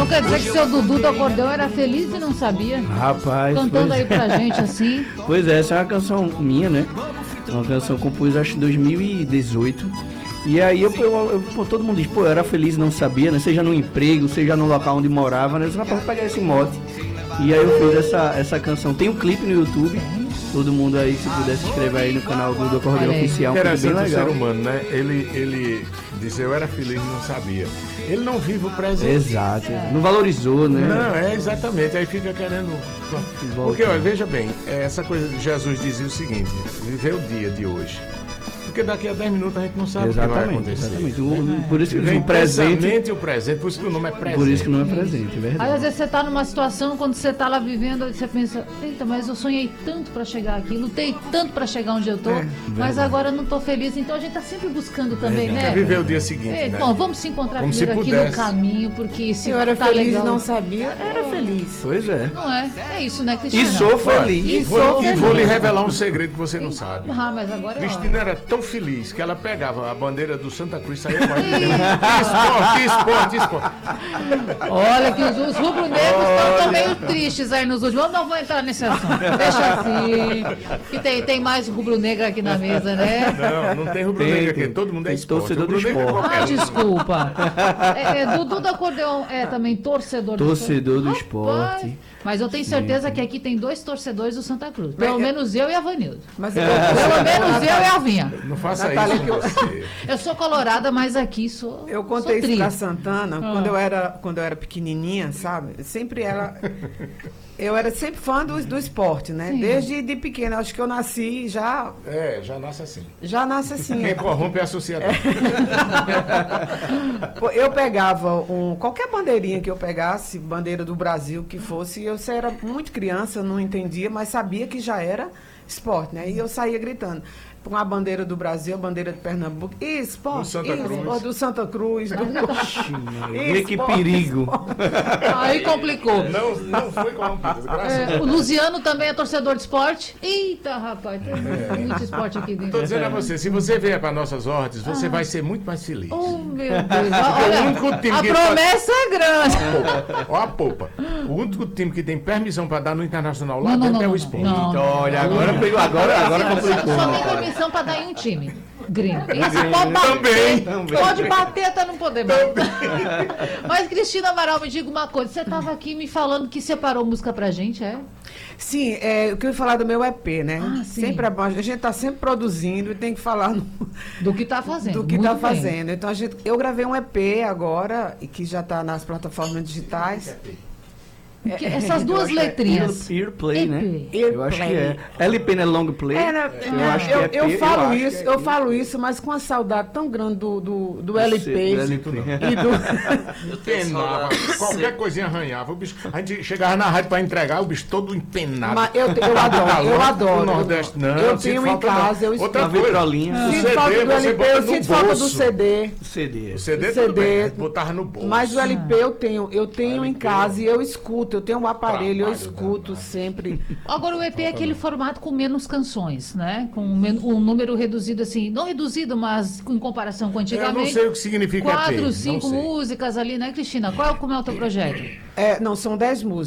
Então quer dizer que seu Dudu do acordeão era feliz e não sabia? Rapaz, Cantando aí pra gente assim. Pois é, essa é uma canção minha, né? Uma canção que eu compus acho em 2018. E aí pô, todo mundo diz, pô, eu era feliz e não sabia, né? Seja no emprego, seja no local onde morava, né? Eu disse, rapaz, vou pegar esse mote. E aí eu fiz essa canção. Tem um clipe no YouTube. Todo mundo aí, se puder se inscrever aí no canal do Acordeão Oficial, que é bem legal. O ser humano, né? Ele disse, eu era feliz e não sabia. Ele não vive o presente. Exato. Não valorizou, né? Não, exatamente. Aí fica querendo... Porque, olha, veja bem, essa coisa de Jesus dizia o seguinte, viver o dia de hoje. Porque daqui a 10 minutos a gente não sabe o que vai acontecer. Exatamente. Por isso que vem o presente e o presente, por isso que o nome é presente. Por isso que não é presente, é verdade. Aí às vezes você tá numa situação, quando você tá lá vivendo, você pensa, eita, mas eu sonhei tanto pra chegar aqui, lutei tanto pra chegar onde eu tô, mas agora eu não tô feliz. Então a gente tá sempre buscando também, né? Quer viver o dia seguinte, né? Bom, vamos se encontrar como primeiro aqui pudesse. no caminho, porque se eu era tá feliz legal... e não sabia, era feliz. Pois é. Não é? É isso, né, Cristina? E sou feliz. E vou lhe revelar um segredo que você não sabe. Ah, mas agora Cristina era tão feliz que ela pegava a bandeira do Santa Cruz e saía mais. Esporte. Olha que os rubro-negros estão meio tristes aí nos últimos. Não vou entrar nesse assunto. Deixa assim. Que tem mais rubro-negro aqui na mesa, né? Não tem rubro-negro aqui. Todo mundo é esporte. Torcedor do esporte. Ah, desculpa. Dudu do acordeão é também torcedor do esporte. Torcedor do esporte. Mas eu tenho certeza que aqui tem 2 torcedores do Santa Cruz. Pelo menos eu e a Vanilda. Mas Pelo menos eu e a Alvinha. Não faça Natália, isso com você. Eu sou colorada, mas aqui sou. Eu contei sou isso pra Santana quando eu era pequenininha, sabe? Eu era sempre fã do esporte, né? Sim. Desde de pequena. Acho que eu nasci já. Já nasce assim. Já nasce assim. Quem corrompe é a sociedade. Eu pegava qualquer bandeirinha que eu pegasse, bandeira do Brasil que fosse, eu era muito criança, não entendia, mas sabia que já era esporte, né? E eu saía gritando. Com a bandeira do Brasil, a bandeira de Pernambuco, esporte, do Santa Cruz, Que perigo. Aí complicou. Não foi corrompido, graças a Deus. O Luciano também é torcedor de esporte. Eita, rapaz, tem muito esporte aqui dentro. Estou dizendo a você, se você vier para nossas hortas, você vai ser muito mais feliz. Oh, meu Deus. Olha, a promessa é grande. Olha a polpa. O único time que tem permissão para dar no Internacional lá dentro é o esporte. Olha, agora complicou. Só tem permissão para dar em um time. Grêmio. Esse pode bater. Também. Pode bater até não poder mais. Mas, Cristina Amaral, me diga uma coisa. Você estava aqui me falando que separou música pra gente, é? Sim, o que eu ia falar do meu EP, né? Ah, sim. Sempre a gente está sempre produzindo e tem que falar Do que está fazendo. do que Muito está bem. fazendo. Então eu gravei um EP agora, e que já está nas plataformas digitais. Essas duas letrinhas. Earplay, né? EP. Eu acho que é. LP não é long play? Eu acho que é eu EP, falo acho isso, que é eu falo isso, mas com a saudade tão grande do LP. E do... Empenava. Qualquer coisinha arranhava. O bicho, a gente chegava na rádio para entregar, o bicho todo empenado. Mas eu adoro. O Nordeste, não. Eu tenho em casa, eu Outra escuto. vitrolinha. O Sinto CD falta do você LP, bota eu no sinto falta do bolso. CD. CD. O CD, CD. tudo bem, botava no bolso. Mas o LP eu tenho em casa e eu escuto. Eu tenho um aparelho, eu escuto sempre. Agora o EP é aquele formato com menos canções, né? Com um número reduzido assim, não reduzido, mas em comparação com antigamente. Eu não sei o que significa EP. 4, não 5 sei. músicas ali, né, Cristina? Como é o teu projeto? Não, são 10 músicas.